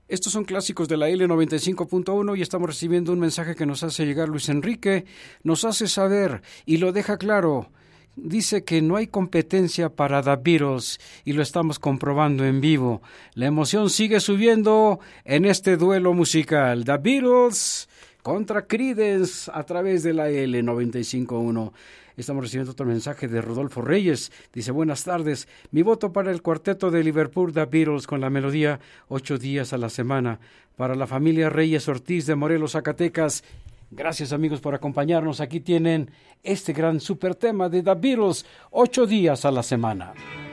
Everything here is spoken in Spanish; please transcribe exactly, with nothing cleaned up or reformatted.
Estos son clásicos de la L noventa y cinco punto uno y estamos recibiendo un mensaje que nos hace llegar Luis Enrique. Nos hace saber y lo deja claro. Dice que no hay competencia para The Beatles y lo estamos comprobando en vivo. La emoción sigue subiendo en este duelo musical. The Beatles contra Creedence a través de la L noventa y cinco punto uno. Estamos recibiendo otro mensaje de Rodolfo Reyes. Dice, buenas tardes. Mi voto para el cuarteto de Liverpool, The Beatles, con la melodía Ocho días a la semana. Para la familia Reyes Ortiz de Morelos, Zacatecas. Gracias, amigos, por acompañarnos. Aquí tienen este gran super tema de The Beatles, Ocho días a la semana.